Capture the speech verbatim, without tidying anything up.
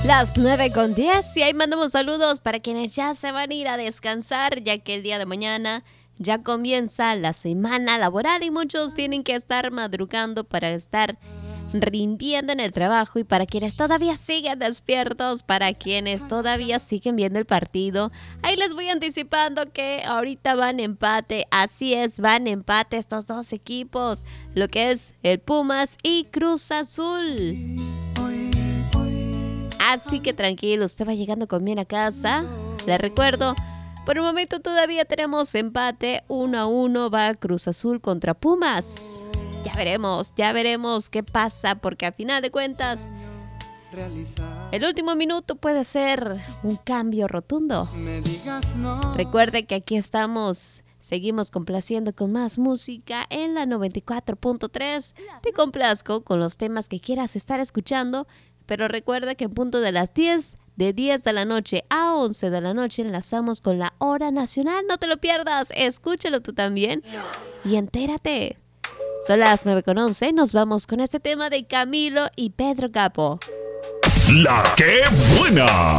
Las nueve con diez y ahí mandamos saludos para quienes ya se van a ir a descansar, ya que el día de mañana ya comienza la semana laboral y muchos tienen que estar madrugando para estar rindiendo en el trabajo. Y para quienes todavía siguen despiertos, para quienes todavía siguen viendo el partido, ahí les voy anticipando que ahorita van empate. Así es, van empate estos dos equipos, lo que es el Pumas y Cruz Azul. Así que tranquilo, usted va llegando con bien a casa. Les recuerdo, por el momento todavía tenemos empate, uno a uno va Cruz Azul contra Pumas. Ya veremos, ya veremos qué pasa, porque a final de cuentas, el último minuto puede ser un cambio rotundo. Recuerde que aquí estamos, seguimos complaciendo con más música en la noventa y cuatro punto tres. Te complazco con los temas que quieras estar escuchando. Pero recuerda que en punto de las diez, de diez de la noche a once de la noche, enlazamos con la hora nacional. No te lo pierdas, escúchalo tú también y entérate. Son las nueve con once, nos vamos con este tema de Camilo y Pedro Capó. La que buena.